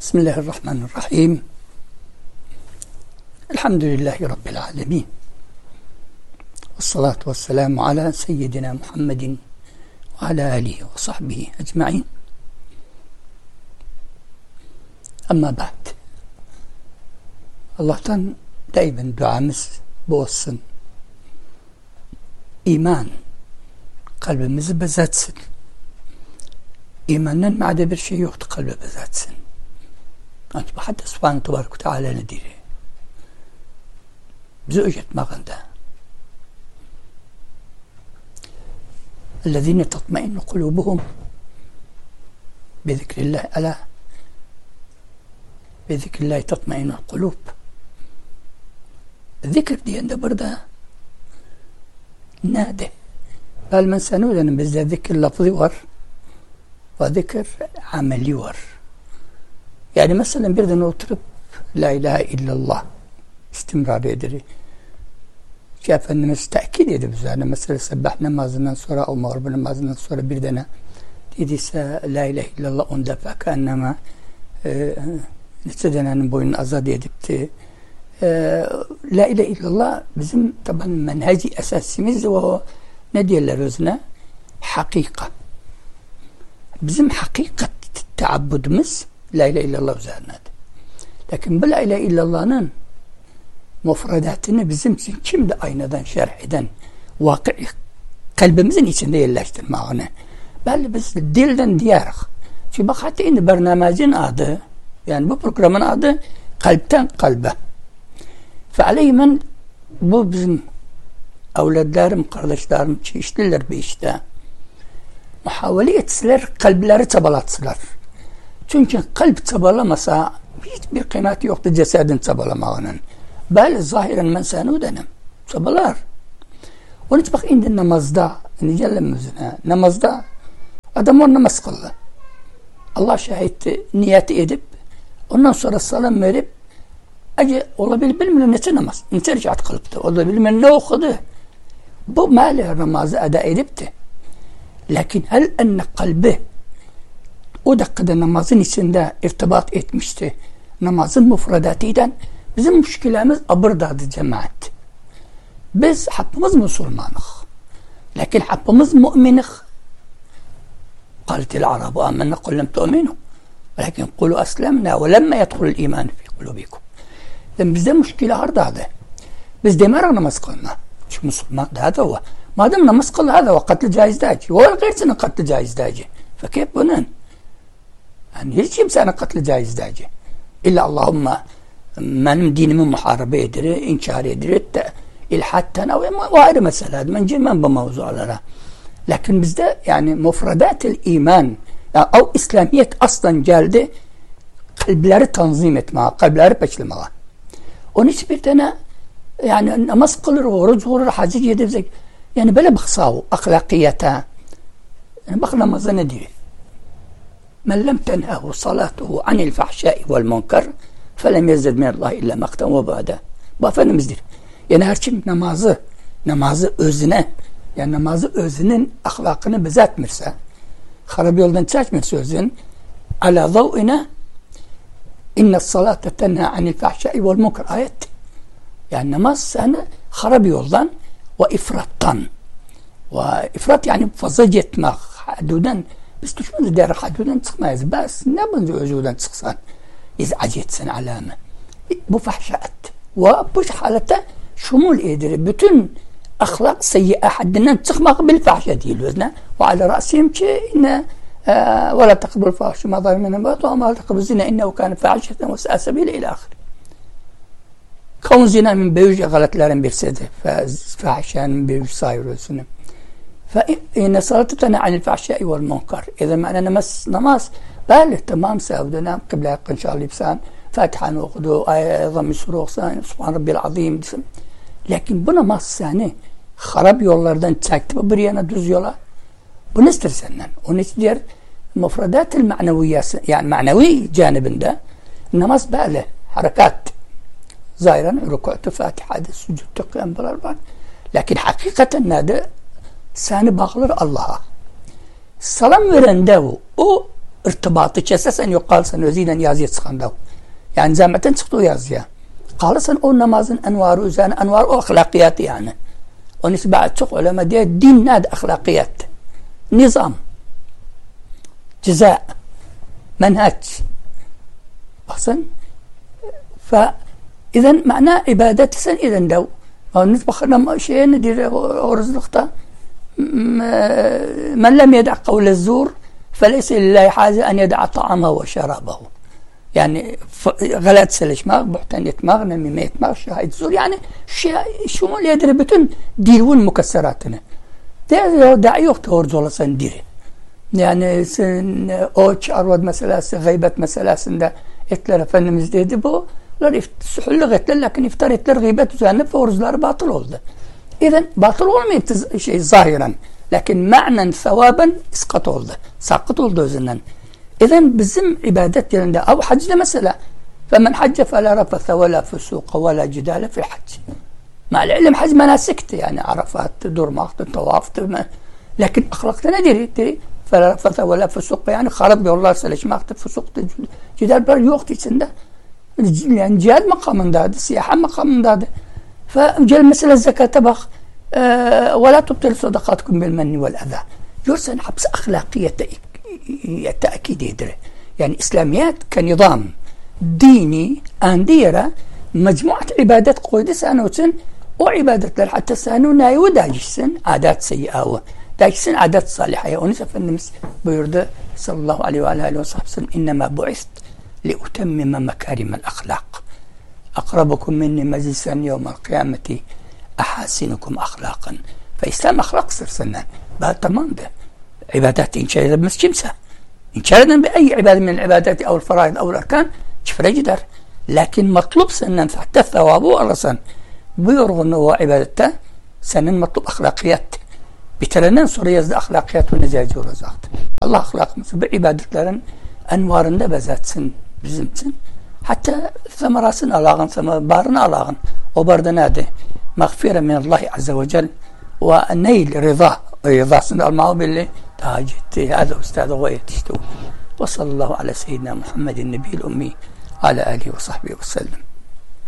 Bismillahirrahmanirrahim. Elhamdülillahi Rabbil alemin. Vessalatu vesselamu ala seyyidina Muhammedin ve ala alihi ve sahbihi ecma'in. Ama ba'd. Allah'tan daima duamız bu olsun. İman kalbimizi bezetsin. İmandan ma'de bir şey yoktu, kalbi bezetsin. Ancak hatta Subhanahu Tebarek ve Teala ne diyor? Bizi öğretmekinde. اَلَّذ۪ينَ تَطْمَئِنُّ قُلُوبُهُمْ بِذِكْرِ اللّٰهِ أَلَا بِذِكْرِ اللّٰهِ تَطْمَئِنُّ الْقُلُوبُ. Zikir diyen de burada nerede? Ben sana öğrenim, bizde zikir lafzı var ve zikir ameli var. Yani mesela birden oturup La ilahe illallah istimrar edir. Efendimiz tekit edip üzerine mesela sabah namazından sonra o mağrib namazından sonra bir tane dediyse La ilahe illallah 10 defa kannama nece denenin boynunu azad edipti. La ilahe illallah bizim taban menheci esasimiz ve o ne diyorlar özüne? Hakika. Bizim hakikat taabbudumuz La ilahe illallah üzerinedir. Lakin bu La ilahe illallah'ın mufradatını bizim için kimdi aynadan şerh eden, vakı kalbimizin içinde yerleştirme onu. Belli biz dilden diyarız. Çünkü bak hatta indi bernamacın adı, yani bu programın adı kalpten kalbe. Fealeymen bu bizim evladlarım, kardeşlerim çeşitliler bir işte. Muhavele etseler, kalpleri çabalatsılar. Çünkü kalp çabalamasa hiçbir kıymeti yoktu cesedin çabalamağının. Böyle zahiren men senu denem. Çabalar. Onun için bak indi namazda, namazda adam o namaz kıldı. Allah şahitti, niyeti edip ondan sonra salam verip olabilir bilmiyorum nece namaz, nece ricat kılıptı. Olabilir bilmiyorum ne okudu. Bu mali namazı eda edipti. Lakin hel enne kalbi o dakikada namazın içinde irtibat etmişti. Namazın mufradatıyla bizim müşkilemiz abırdadı cemaat. Biz hepimiz Müslümanız. Lakin hepimiz müminik. قالت العرب آمنا قل لم تؤمنوا ولكن قولوا أسلمنا ولما يدخل الإيمان في قلوبكم. Bizde müşkile hardadı. Biz demerik namaz kılma. Çünkü Müslüman da o. Madem namaz kıl hada ve katlı caiz daci. O gayrısının katlı caiz daci. Fakir bunun. Yani hiç kimsenin katlı caiz daci. İlla Allahümme benim dinimi muharebe edir, inkar edir, ilhatten o ayrı mesele. Ben girmem bu mevzulara. Lakin bizde yani mufradat-ı iman, yani o İslamiyet aslan geldi kalpleri tanzim etmeye, kalpleri peçlemeye. Onun için bir tane yani namaz kılır, oruç olur, hacı yedir. Yani böyle baksa o ahlakiyete. Yani bak namazda ne diyor? Men lem tenhahu salatuhu anil fahşai vel munkar felem yezzed minallahi illa maktan ve ba'da. Bu Efendimiz'dir. Yani her kim namazı özüne, yani namazı özünün ahlakını bezetmirse, harap yoldan çekmirse özün, ala zav'ine inne salate tenha anil fahşai vel munkar ayet. Yani namaz seni harap yoldan ve ifrattan. Ve ifrat yani fazla gitmek, haduden. Biz düşmanız der haduden çıkmayız. Bas ne bunca özüden çıksan iz'ac etsin alame. Bu fahşat. Ve bu halette şumul edir. Bütün ahlak seyyiye haddinden çıkmak bil fahşa değil özne. Ve ala rasihim ki inne ve la takbul fahşu ma zalimenen batu ama la takbul zina innehu kâne fahşeten ve sâsebîle ila ahir. Kavun zina min büyük galetlerin birisidir. Fahşanın büyük sayırıyorsun. فإن صلاة تنهى عن الفحشاء والمنكر. إذا معنى نماز بالغ تمام ساودنا قبل إن شاء الله بسان فاتحة نوقدو أيضا مسروق سبحان ربي العظيم. Lakin bu namaz seni harap yollardan çekti bir yana düz yola. Bu nedir senden? Onun için diğer mufradat-ı maneviyası yani manevi canibinde namaz böyle harekat. Zahiren rükû, Fatiha'da, sucud, kıyam var. Lakin hakikaten nerede? Seni bağlar Allah'a. Salam veren de o irtibatı kesersen yok kalırsan özüyle yazıya çıkanda. Yani zahmetten çıktı o yazıya. Kalırsan o namazın envarı üzerine envar o ahlakiyatı yani. Onun için çok ulema diye din nedir? Ahlakiyat. Nizam. Ceza. Menhaç. Bakın. İzen ma'na ibadeti sen izen de. Onun bakın şey nedir o rızlıkta? Men lem yed'a kavle zur feleyse lillahi haze en yed'a ta'amahu ve şerabahu. Yani galat selişmek, buhtan etmek, nemime etmek, şahit zur. Yani şumul yedir bütün dilvun mukasseratını. Da'i yok doğrucu olasan diri. Yani sen o arvad meselesi, gıybet meselesinde etler Efendimiz dedi bu. Suhulluk etler, lakin iftar etler gıybet üzerine foruzları batıl oldu. İzen batıl olmayıp zahiren. Lakin ma'nen, sevaben iskat oldu. Sakıt oldu özünden. İzen bizim ibadet yerinde, o hacda mesela, فَمَنْ حَجَّ فَلَا رَفَثَ وَلَا فُسُوقَ وَلَا جِدَالَ فِي الْحَجِّ. Ma'l-ilm hac menasikti yani Arafat'tı, durmaktı, tavaftı. Lakin ahlakta nedir? فَلَا رَفَثَ وَلَا فُسُوقَ yani harap yollar selişmekti, fusuktu, cidal yoktu içinde. Yani cihad makamındadır, siyaha makamındadır. فجل mesela zekata bak. وَلَا تُبْتِلْ صَدَقَاتِكُمْ بِالْمَنِّ وَالْأَذَى. Görsen hapsi ahlakiyete تأكيد يدري. يعني إسلاميات كنظام ديني أنديرة مجموعة عبادات قويدة سانوتن وعبادات حتى سانونا وداجسن عادات سيئة داجسن عادات صالحة ونسف النمس بيرد صلى الله عليه وآله وصحبه وسلم إنما بعثت لأتمم مكارم الأخلاق أقربكم مني مجلسا يوم القيامة أحاسنكم أخلاقا. فإسلام أخلاق سرسنا بعد تمام ده عبادات إنشاء بمس كمسة إنشاء بأي عبادة من العبادات أو الفرائض أو الأركان شفرة جدر. لكن مطلوب سنن حتى الثواب والرسن بيرغ أنه عبادته سنن مطلوب أخلاقيات بتلنن سوريا أخلاقيات ونزاج ورزاق الله أخلاق مثل بعبادة لرن أنوارن بزات سن بزمتن حتى ثمراسن ألاغن بارن ألاغن وبردنا ده مغفرة من الله عز وجل ونيل رضا سن المعو بالله تاجت هذا أستاذ غوية وصلى الله على سيدنا محمد النبي الأمي على آله وصحبه وسلم.